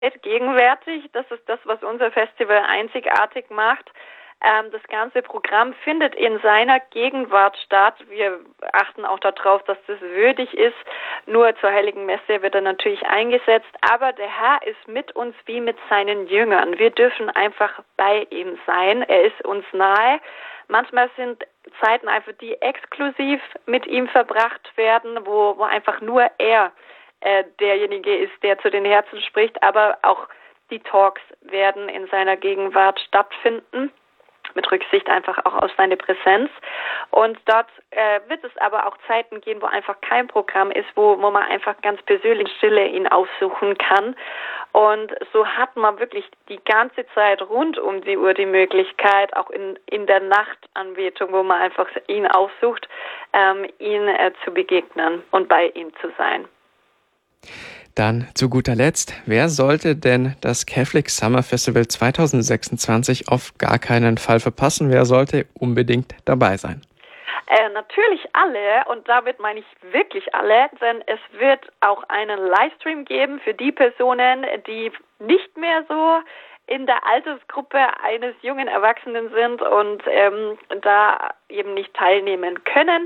Gegenwärtig. Das ist das, was unser Festival einzigartig macht. Das ganze Programm findet in seiner Gegenwart statt. Wir achten auch darauf, dass das würdig ist. Nur zur Heiligen Messe wird er natürlich eingesetzt. Aber der Herr ist mit uns wie mit seinen Jüngern. Wir dürfen einfach bei ihm sein. Er ist uns nahe. Manchmal sind Zeiten einfach, die exklusiv mit ihm verbracht werden, wo einfach nur er derjenige ist, der zu den Herzen spricht. Aber auch die Talks werden in seiner Gegenwart stattfinden, mit Rücksicht einfach auch auf seine Präsenz. Und dort wird es aber auch Zeiten gehen, wo einfach kein Programm ist, wo man einfach ganz persönlich in Stille ihn aufsuchen kann. Und so hat man wirklich die ganze Zeit rund um die Uhr die Möglichkeit, auch in der Nachtanbetung, wo man einfach ihn aufsucht, ihn zu begegnen und bei ihm zu sein. Dann zu guter Letzt, wer sollte denn das Catholic Summer Festival 2026 auf gar keinen Fall verpassen? Wer sollte unbedingt dabei sein? Natürlich alle, und damit meine ich wirklich alle, denn es wird auch einen Livestream geben für die Personen, die nicht mehr so in der Altersgruppe eines jungen Erwachsenen sind und da eben nicht teilnehmen können.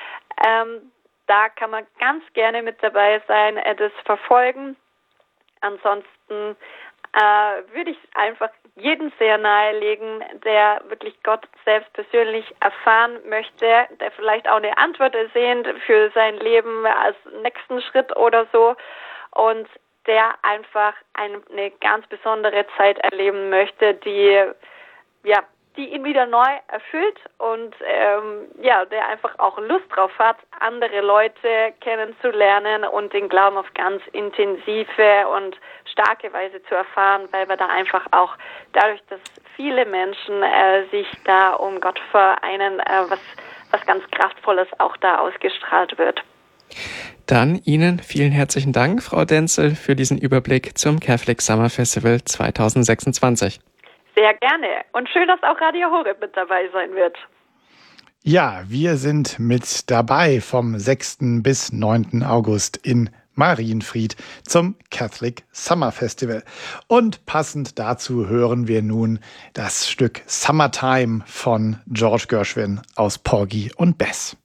Da kann man ganz gerne mit dabei sein, das verfolgen. Ansonsten würde ich einfach jeden sehr nahelegen, der wirklich Gott selbst persönlich erfahren möchte, der vielleicht auch eine Antwort ersehnt für sein Leben als nächsten Schritt oder so und der einfach eine ganz besondere Zeit erleben möchte, die ihn wieder neu erfüllt und der einfach auch Lust drauf hat, andere Leute kennenzulernen und den Glauben auf ganz intensive und starke Weise zu erfahren, weil wir da einfach auch dadurch, dass viele Menschen sich da um Gott vereinen, was ganz Kraftvolles auch da ausgestrahlt wird. Dann Ihnen vielen herzlichen Dank, Frau Denzel, für diesen Überblick zum Catholic Summer Festival 2026. Sehr gerne. Und schön, dass auch Radio Horeb mit dabei sein wird. Ja, wir sind mit dabei vom 6. bis 9. August in Marienfried zum Catholic Summer Festival. Und passend dazu hören wir nun das Stück Summertime von George Gershwin aus Porgy und Bess.